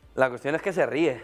La cuestión es que se ríe,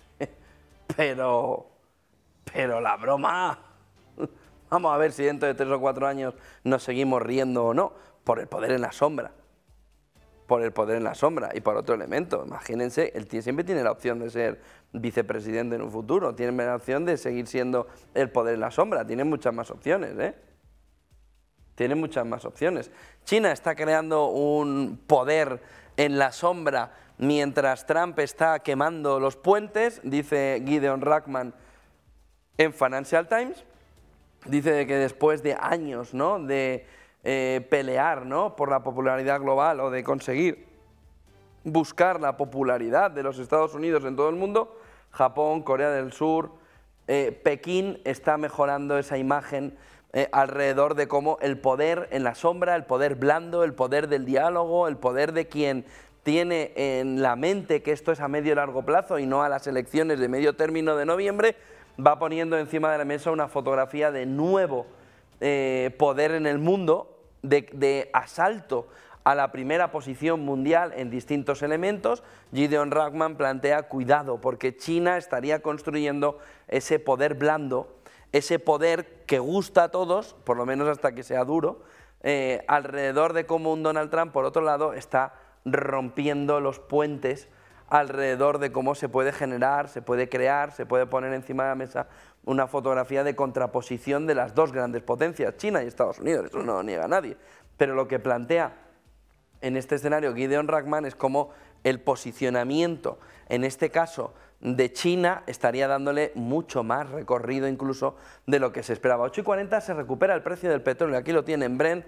pero la broma, vamos a ver si dentro de 3 o 4 años nos seguimos riendo o no, por el poder en la sombra. Por el poder en la sombra y por otro elemento. Imagínense, él siempre tiene la opción de ser vicepresidente en un futuro, tiene la opción de seguir siendo el poder en la sombra, tiene muchas más opciones, ¿eh? Tiene muchas más opciones. China está creando un poder en la sombra mientras Trump está quemando los puentes, dice Gideon Rachman en Financial Times. Dice que después de años, ¿no?, de pelear, ¿no?, por la popularidad global o de conseguir buscar la popularidad de los Estados Unidos en todo el mundo, Japón, Corea del Sur, Pekín está mejorando esa imagen alrededor de cómo el poder en la sombra, el poder blando, el poder del diálogo, el poder de quien tiene en la mente que esto es a medio y largo plazo y no a las elecciones de medio término de noviembre, va poniendo encima de la mesa una fotografía de nuevo poder en el mundo, de asalto a la primera posición mundial en distintos elementos. Gideon Rachman plantea cuidado, porque China estaría construyendo ese poder blando, ese poder que gusta a todos, por lo menos hasta que sea duro, alrededor de cómo un Donald Trump, por otro lado, está rompiendo los puentes alrededor de cómo se puede generar, se puede crear, se puede poner encima de la mesa una fotografía de contraposición de las dos grandes potencias, China y Estados Unidos, eso no lo niega nadie, pero lo que plantea en este escenario Gideon Rachman es como el posicionamiento, en este caso de China, estaría dándole mucho más recorrido incluso de lo que se esperaba. 8,40 se recupera el precio del petróleo, aquí lo tienen, Brent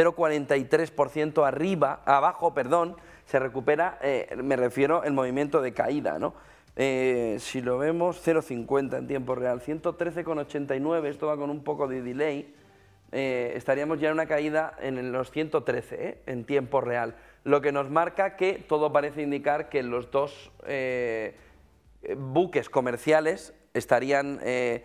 0,43% abajo, se recupera, me refiero el movimiento de caída, ¿no? Si lo vemos, 0,50 en tiempo real, 113,89, esto va con un poco de delay, estaríamos ya en una caída en los 113 en tiempo real, lo que nos marca que todo parece indicar que los dos buques comerciales estarían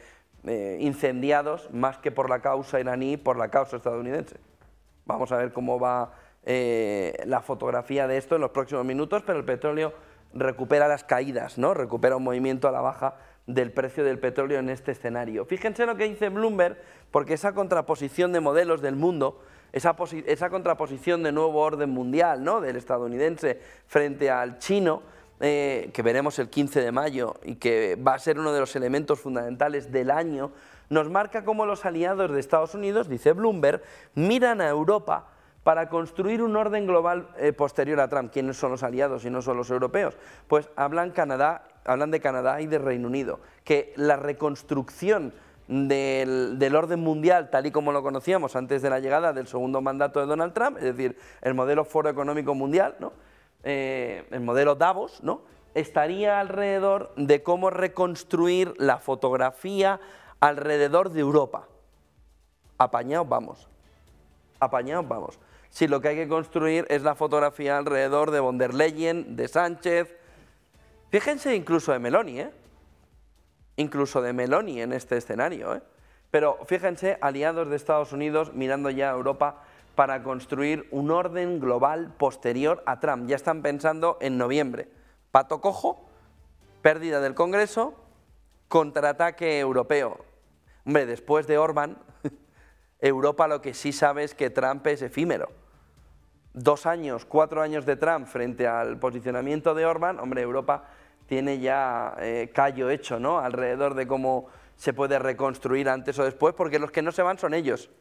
incendiados más que por la causa iraní, por la causa estadounidense. Vamos a ver cómo va la fotografía de esto en los próximos minutos, pero el petróleo recupera las caídas, ¿no? Recupera un movimiento a la baja del precio del petróleo en este escenario. Fíjense lo que dice Bloomberg, porque esa contraposición de modelos del mundo, esa contraposición de nuevo orden mundial, ¿no?, del estadounidense frente al chino, que veremos el 15 de mayo y que va a ser uno de los elementos fundamentales del año, nos marca cómo los aliados de Estados Unidos, dice Bloomberg, miran a Europa para construir un orden global posterior a Trump. ¿Quiénes son los aliados y no son los europeos? Pues hablan de Canadá y de Reino Unido, que la reconstrucción del orden mundial tal y como lo conocíamos antes de la llegada del segundo mandato de Donald Trump, es decir, el modelo Foro Económico Mundial, ¿no?, el modelo Davos, ¿no?, estaría alrededor de cómo reconstruir la fotografía alrededor de Europa. Apañados vamos, apañados vamos. Si lo que hay que construir es la fotografía alrededor de von der Leyen, de Sánchez, fíjense incluso de Meloni, incluso de Meloni en este escenario, pero fíjense, aliados de Estados Unidos mirando ya a Europa para construir un orden global posterior a Trump. Ya están pensando en noviembre. Pato cojo, pérdida del Congreso, contraataque europeo. Hombre, después de Orbán, Europa lo que sí sabe es que Trump es efímero. 2 años, 4 años de Trump frente al posicionamiento de Orbán, hombre, Europa tiene ya callo hecho, ¿no?, alrededor de cómo se puede reconstruir antes o después, porque los que no se van son ellos.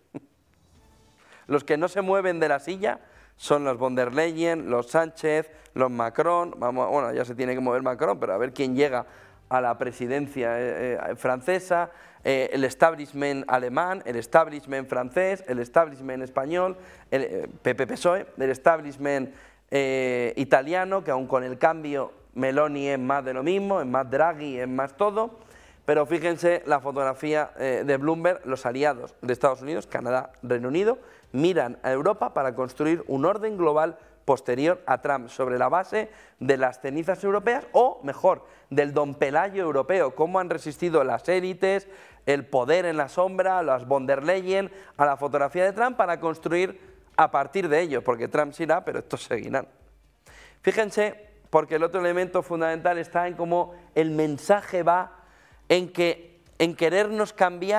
Los que no se mueven de la silla son los von der Leyen, los Sánchez, los Macron, bueno, ya se tiene que mover Macron, pero a ver quién llega a la presidencia francesa, el establishment alemán, el establishment francés, el establishment español, el PP-PSOE, el establishment italiano, que aun con el cambio Meloni es más de lo mismo, es más Draghi, es más todo, pero fíjense la fotografía de Bloomberg, los aliados de Estados Unidos, Canadá, Reino Unido, miran a Europa para construir un orden global posterior a Trump, sobre la base de las cenizas europeas, o mejor, del Don Pelayo europeo, cómo han resistido las élites, el poder en la sombra, las von der Leyen, a la fotografía de Trump para construir a partir de ello, porque Trump se irá, pero estos seguirán. Fíjense porque el otro elemento fundamental está en cómo el mensaje va en querernos cambiar